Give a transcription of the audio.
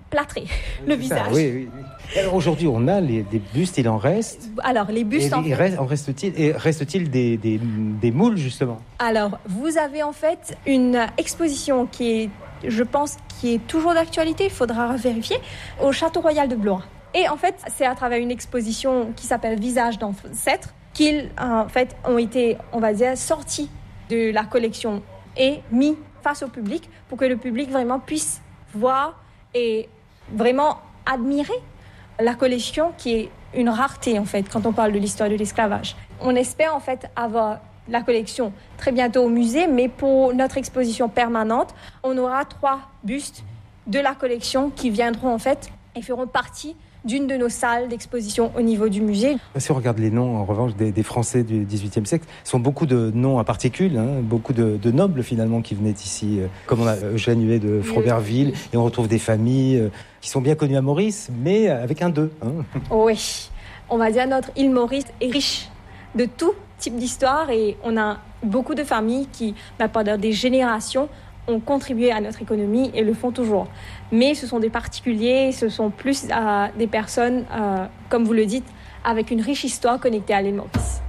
plâtré le visage. Ça, oui. Alors aujourd'hui, on a des bustes, il en reste. Alors, les bustes, reste-t-il des moules, justement? Alors, vous avez en fait une exposition qui est, je pense, qui est toujours d'actualité, il faudra vérifier, au Château Royal de Blois. Et en fait, c'est à travers une exposition qui s'appelle Visage d'ancêtre qu'ils, en fait, ont été, on va dire, sortis de la collection et mis face au public pour que le public vraiment puisse voir et vraiment admirer la collection qui est une rareté en fait quand on parle de l'histoire de l'esclavage. On espère en fait avoir la collection très bientôt au musée, mais pour notre exposition permanente, on aura 3 bustes de la collection qui viendront en fait et feront partie d'une de nos salles d'exposition au niveau du musée. Si on regarde les noms, en revanche, des Français du XVIIIe siècle, ce sont beaucoup de noms à particules, beaucoup de nobles finalement qui venaient ici, comme on a Eugène Huet de Froberville, et on retrouve des familles qui sont bien connues à Maurice, mais avec un 2. Oui, on va dire notre île Maurice est riche de tout type d'histoire et on a beaucoup de familles qui, pendant des générations, ont contribué à notre économie et le font toujours. Mais ce sont des particuliers, ce sont plus des personnes, comme vous le dites, avec une riche histoire connectée à l'île Maurice.